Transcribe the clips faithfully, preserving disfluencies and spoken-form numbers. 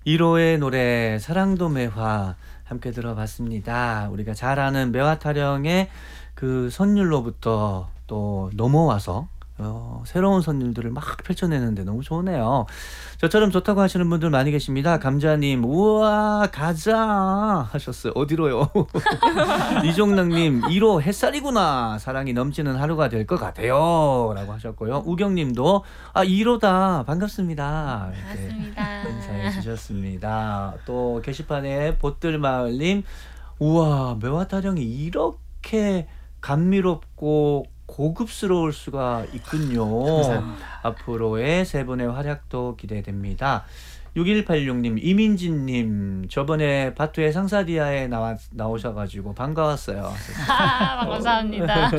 일 호의 노래 사랑도 매화 함께 들어봤습니다. 우리가 잘 아는 매화 타령의 그 선율로부터 또 넘어와서 어, 새로운 선율들을 막 펼쳐내는데 너무 좋으네요. 저처럼 좋다고 하시는 분들 많이 계십니다. 감자님 우와 가자 하셨어요. 어디로요? 이종락님 일 호 햇살이구나. 사랑이 넘치는 하루가 될 것 같아요 라고 하셨고요. 우경님도 아 일 호다 반갑습니다 이렇게 반갑습니다. 인사해 주셨습니다. 또 게시판에 보뜰마을님 우와 매화타령이 이렇게 감미롭고 고급스러울 수가 있군요. 감사합니다. 앞으로의 세 분의 활약도 기대됩니다. 육일팔육님 이민진님 저번에 바투의 상사리아에 나와, 나오셔가지고 반가웠어요. 아, 감사합니다.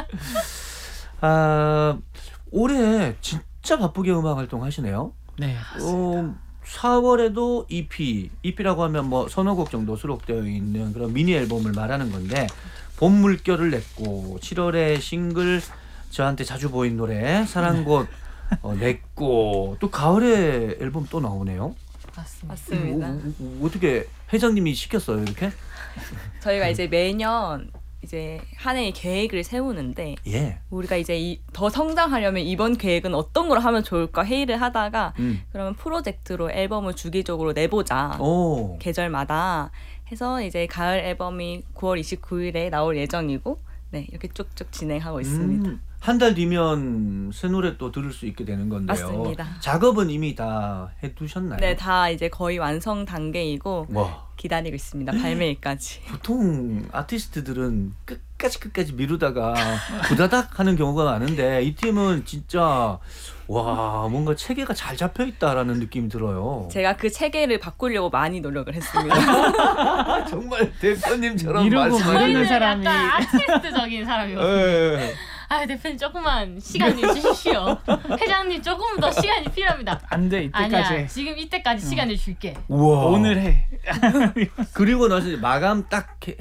아, 올해 진짜 바쁘게 음악 활동하시네요. 네, 맞습니다. 어, 사월에도 이피, 이피라고 하면 뭐 서너 곡 정도 수록되어 있는 그런 미니 앨범을 말하는 건데 봄 물결을 냈고 칠월에 싱글 저한테 자주 보인 노래 사랑꽃 어, 냈고 또 가을에 앨범 또 나오네요. 맞습니다. 어, 어, 어떻게 회장님이 시켰어요 이렇게? 저희가 이제 매년 이제 한 해의 계획을 세우는데 예. 우리가 이제 이, 더 성장하려면 이번 계획은 어떤 걸 하면 좋을까 회의를 하다가 음. 그러면 프로젝트로 앨범을 주기적으로 내보자. 오. 계절마다 해서 이제 가을 앨범이 구월 이십구일에 나올 예정이고 네 이렇게 쭉쭉 진행하고 있습니다. 음, 한 달 뒤면 새 노래 또 들을 수 있게 되는 건데요. 맞습니다. 작업은 이미 다 해두셨나요? 네, 다 이제 거의 완성 단계이고 와. 기다리고 있습니다. 발매일까지. 보통 아티스트들은 끝까지 끝까지 미루다가 부다닥 하는 경우가 많은데 이 팀은 진짜 와 뭔가 체계가 잘 잡혀 있다라는 느낌이 들어요. 제가 그 체계를 바꾸려고 많이 노력을 했습니다. 정말 대표님처럼 미루고 말씀하시는 미루는 저희는 사람이- 약간 아티스트적인 사람이거든요. 예. 아 대표님 조금만 시간 주십시오. 회장님 조금 더 시간이 필요합니다. 안 돼, 이때까지 아니야 해. 지금 이때까지 시간을 줄게. 우와. 오늘 해. 그리고 나서 이제 마감 딱 해-